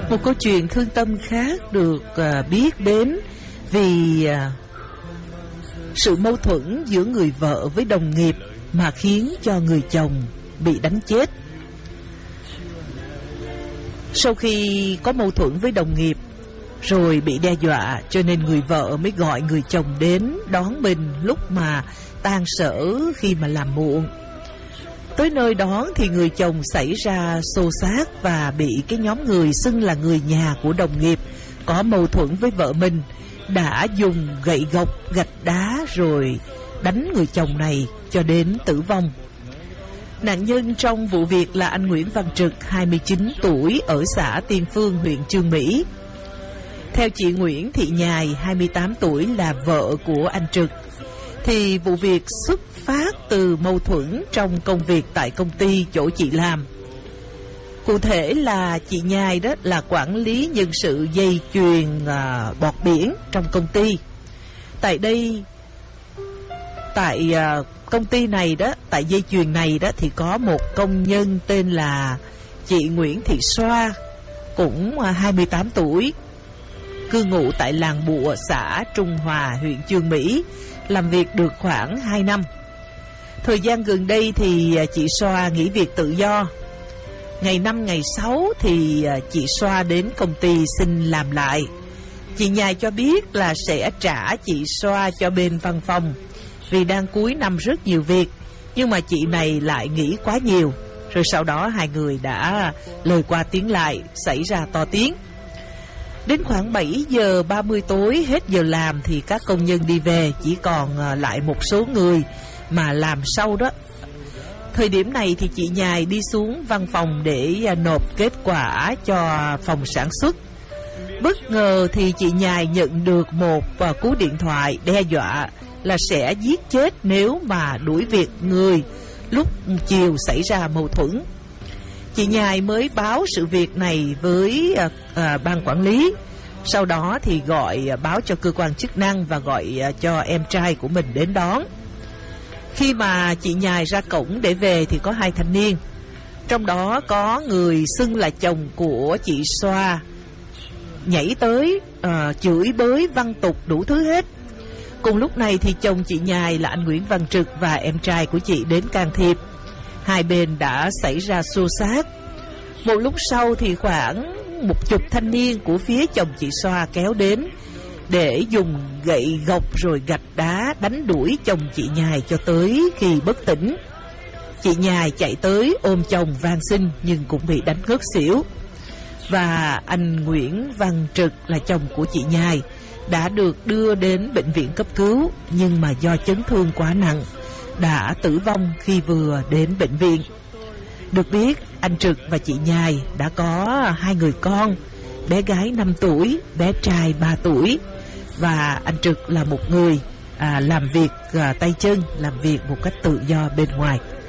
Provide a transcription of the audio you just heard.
Một câu chuyện thương tâm khác được biết đến vì sự mâu thuẫn giữa người vợ với đồng nghiệp mà khiến cho người chồng bị đánh chết. Sau khi có mâu thuẫn với đồng nghiệp rồi bị đe dọa, cho nên người vợ mới gọi người chồng đến đón mình lúc mà tan sở khi mà làm muộn. Tới nơi đón thì người chồng xảy ra xô xát và bị cái nhóm người xưng là người nhà của đồng nghiệp có mâu thuẫn với vợ mình đã dùng gậy gộc, gạch đá rồi đánh người chồng này cho đến tử vong. Nạn nhân trong vụ việc là anh Nguyễn Văn Trực, 29 tuổi, ở xã Tiên Phương, huyện Chương Mỹ. Theo chị Nguyễn Thị Nhài, 28 tuổi, là vợ của anh Trực, thì vụ việc xuất phát từ mâu thuẫn trong công việc tại công ty chỗ chị làm. Cụ thể là chị Nhài đó là quản lý nhân sự dây chuyền bọt biển trong công ty. Tại đây, tại công ty này đó, tại dây chuyền này đó thì có một công nhân tên là chị Nguyễn Thị Xoa, cũng 28 tuổi, cư ngụ tại làng Bụa, xã Trung Hòa, huyện Chương Mỹ, làm việc được khoảng 2 năm. Thời gian gần đây thì chị Xoa nghỉ việc tự do. Ngày 5, ngày 6 thì chị Xoa đến công ty xin làm lại. Chị Nhài cho biết là sẽ trả chị Xoa cho bên văn phòng vì đang cuối năm rất nhiều việc, nhưng mà chị này lại nghỉ quá nhiều. Rồi sau đó hai người đã lời qua tiếng lại, xảy ra to tiếng. Đến khoảng 7 giờ 30 tối, hết giờ làm thì các công nhân đi về, chỉ còn lại một số người mà làm sau đó. Thời điểm này thì chị Nhài đi xuống văn phòng để nộp kết quả cho phòng sản xuất. Bất ngờ thì chị Nhài nhận được một cú điện thoại đe dọa là sẽ giết chết nếu mà đuổi việc người lúc chiều xảy ra mâu thuẫn. Chị Nhài mới báo sự việc này với ban quản lý. Sau đó thì báo cho cơ quan chức năng và gọi cho em trai của mình đến đón. Khi mà chị Nhài ra cổng để về thì có 2 thanh niên, trong đó có người xưng là chồng của chị Xoa, nhảy tới chửi bới văng tục đủ thứ hết. Cùng lúc này thì chồng chị Nhài là anh Nguyễn Văn Trực và em trai của chị đến can thiệp. Hai bên đã xảy ra xô xát. Một lúc sau thì khoảng 10 thanh niên của phía chồng chị Xoa kéo đến để dùng gậy gộc rồi gạch đá đánh đuổi chồng chị Nhài cho tới khi bất tỉnh. Chị Nhài chạy tới ôm chồng van xin nhưng cũng bị đánh ngất xỉu. Và anh Nguyễn Văn Trực là chồng của chị Nhài đã được đưa đến bệnh viện cấp cứu, nhưng mà do chấn thương quá nặng đã tử vong khi vừa đến bệnh viện. Được biết, anh Trực và chị Nhài đã có 2 người con, bé gái 5 tuổi, bé trai 3 tuổi. Và anh Trực là một người làm việc tay chân, làm việc một cách tự do bên ngoài.